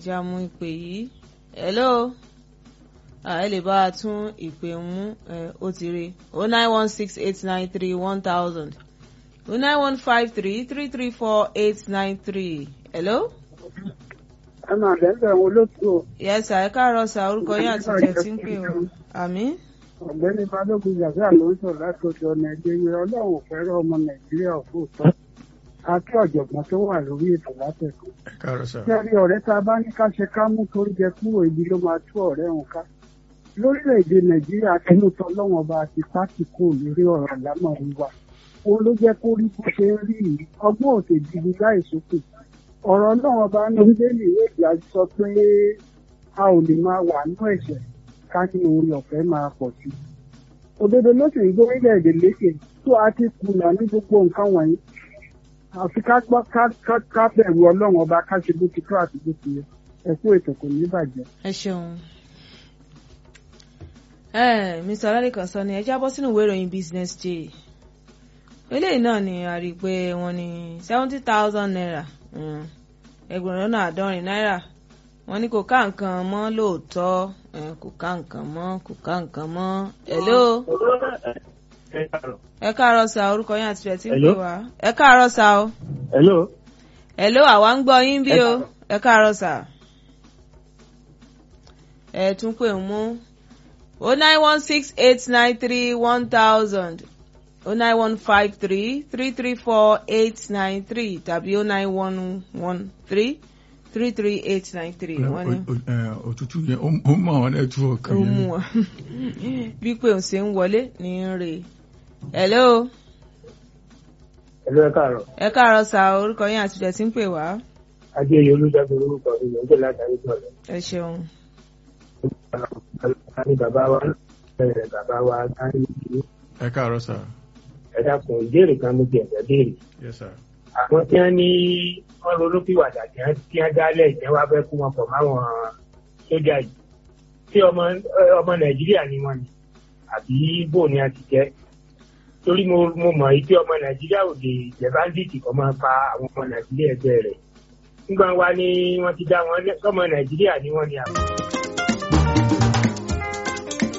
ẹja mú ìpè yìí. Hello. Ẹ lè bá a tún ìpè mú ó ti rí 09168931000 09153334893. Hello. ẹ máa bẹ̀rẹ̀ wọn lótú o. Yes sir, ẹ káàárọ̀ sà, orúkọ yín àti ìjẹ́ tí ń pè wọ́n. Àmín. Ọ̀gbẹ́ni Balógun Gàgá ló ń sọ̀rọ̀ láti ọjọ́ Nàìjíríà. Ọlọ́run fẹ́ràn ọmọ Nàìjíríà òfóòtọ́. Akí ọ̀jọ̀gbọ́n tó wà lórí ètò látẹ̀kọ́. Ẹ káàárọ̀ sà. Jẹ́rí ọ̀rẹ́ tá a bá ní ká ṣe ká mú torí jẹ kúrò ibi ló máa tú ọ̀rẹ́ òun ká. Lórílẹ̀-èdè Nàìjíríà tẹnutọ́ lọ́wọ́n ọba àti pátì kò lórí ọ̀rọ̀ àlámọ̀rí wa. Òun ló jẹ́ kó rí bó ṣe ń rí yìí. Ọgbọ́n òṣèlú ni láì sókè. Ọ̀rọ̀ náà ọba ní orílẹ̀-èdè ìwéjà sọ pé a ò lè máa wà nínú ẹ̀ṣẹ̀ ká ní orí ọ̀fẹ́ máa pọ̀ sí. Òdodo ló sì ń gbé orílẹ̀-èdè lékè tó a ti kùnà ní gbogbo nǹkan wọ̀nyí. Àfi ká bẹ̀rù Ọlọ́run ọba ká ṣe bó ti tó àti bó ti yẹ. Ẹ kú ètò kò ní bàjẹ́. Ẹ ṣeun. Mr. Ọlálẹ́kan sọ ni ẹ jábọ́ sínú ìwé ìròyìn Business Day. Eléyìí náà ni a rí i pé wọ́n ní 70,000 naira. Ẹgbẹ̀rún lọ́nà àádọ́rin náírà. Wọ́n ní kò ká nǹkan mọ́ lóòótọ́. Kò ká nǹkan mọ́. Hello. Ẹ káàárọ̀ sà, orúkọ yín àti ìrẹ̀ tí ń pè wá. Ẹ káàárọ̀ sà o. Hello, àwa ń gbọ́ yín bí o. Ẹ káàárọ̀ sà. Ẹ tún pè ń mú 09168931000 09153334893 tàbí 09113333893. Òtútù yẹn ó mú àwọn nẹ́tíwọ̀kì yẹn. Ó mú wọn bí pé òun ṣe ń wọlé ní rè. Hello. Hello, ẹ káàárọ̀. Ẹ káàárọ̀ sà, orúkọ yín àti ìjẹ́ tí ń pè wá. Adéyẹ Olúdágbé orúkọ mi ló ń jẹ́ látàrí tọ̀lẹ̀. Ẹ ṣeun. Ní bàbá wa kárí ìlú. Ẹ káàárọ̀ sà. Ẹ dákun ìbéèrè kan ló ti ẹ̀jẹ̀ béèrè. Yes sir. Àwọn tí wọ́n ní wọ́n ronúpìwàdà tí wọ́n dálẹ̀ ìjẹ́ wá fẹ́ kú wọn pọ̀ máwọn sójà yìí. Tí ọmọ Nàìjíríà ni wọ́n ní àbí bò ní a ti jẹ́. Torí mo mọ̀ yìí tí ọmọ Nàìjíríà ò lè jẹ́ báńdíìtì kan máa pa àwọn ọmọ Nàìjíríà ẹgbẹ́ rẹ̀. Nígbà wa ni wọ́n ti dá wọn ọmọ Nàìjíríà ni wọ́n ní àbọ̀.